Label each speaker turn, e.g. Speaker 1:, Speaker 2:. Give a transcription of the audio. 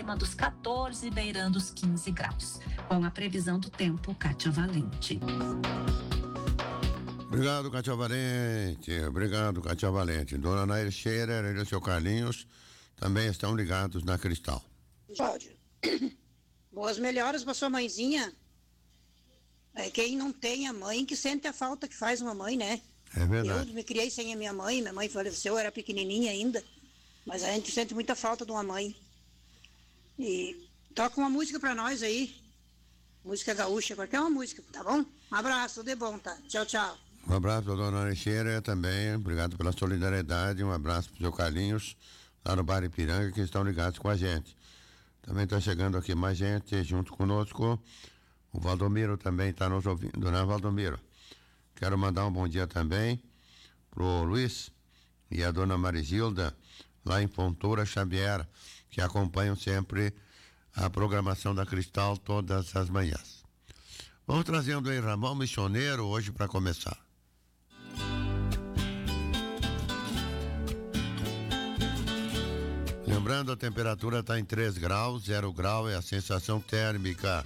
Speaker 1: acima dos 14, beirando os 15 graus. Com a previsão do tempo, Kátia Valente.
Speaker 2: Obrigado, Kátia Valente. Obrigado, Kátia Valente. Dona Nair Scherer e o seu Carlinhos também estão ligados na Cristal.
Speaker 3: Cláudio, boas melhoras para sua mãezinha. Quem não tem a mãe que sente a falta que faz uma mãe, né?
Speaker 2: É verdade.
Speaker 3: Eu me criei sem a minha mãe faleceu, eu era pequenininha ainda, mas a gente sente muita falta de uma mãe. E toca uma música para nós aí, música gaúcha, qualquer uma música, tá bom? Um abraço, tudo de bom, tá? Tchau, tchau.
Speaker 2: Um abraço para dona Alexandra também, obrigado pela solidariedade, um abraço para o seu Carlinhos, lá no Bar Ipiranga, que estão ligados com a gente. Também está chegando aqui mais gente junto conosco, o Valdomiro também está nos ouvindo, né, Valdomiro? Quero mandar um bom dia também pro Luiz e a dona Marizilda, lá em Fontoura Xavier, que acompanham sempre a programação da Cristal todas as manhãs. Vamos trazendo aí Ramão Missioneiro hoje para começar. Lembrando, a temperatura está em 3 graus, 0 grau é a sensação térmica.